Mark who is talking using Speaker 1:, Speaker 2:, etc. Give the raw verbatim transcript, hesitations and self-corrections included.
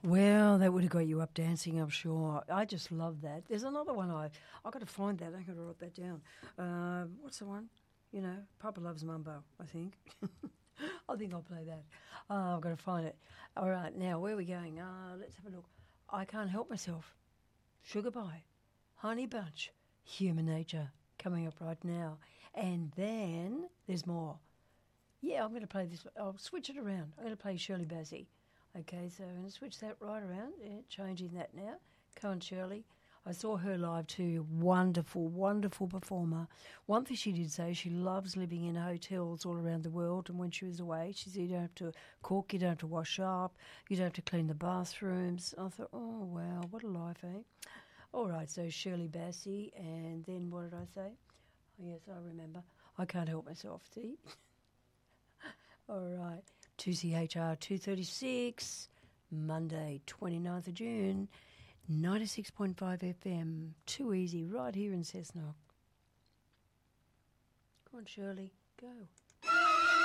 Speaker 1: Well, that would have got you up dancing, I'm sure. I just love that. There's another one I I got to find that. I got to write that down. Uh, what's the one? You know, Papa Loves Mumbo, I think. I think I'll play that. Uh, I've got to find it. All right, now where are we going? Uh, let's have a look. I Can't Help Myself. Sugar Pie. Honey Bunch. Human Nature. Coming up right now. And then there's more. Yeah, I'm going to play this. I'll switch it around. I'm going to play Shirley Bassey. Okay, so I'm going to switch that right around. Yeah, changing that now. Come on, Shirley. I saw her live too. Wonderful, wonderful performer. One thing she did say, she loves living in hotels all around the world. And when she was away, she said, you don't have to cook, you don't have to wash up, you don't have to clean the bathrooms. I thought, oh, wow, what a life, eh? All right, so Shirley Bassey. And then what did I say? Oh, yes, I remember. I Can't Help Myself, see? All right. two C H R two thirty-six, Monday, twenty-ninth of June, ninety-six point five F M. Too easy, right here in Cessnock. Come on, Shirley, go.